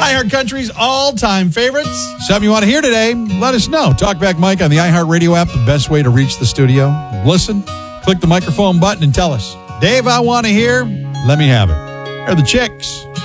iHeart Country's all-time favorites. Something you want to hear today, let us know. Talkback Mike on the iHeart Radio app, the best way to reach the studio. Listen, click the microphone button and tell us, Dave, I want to hear, let me have it. Here are the Chicks.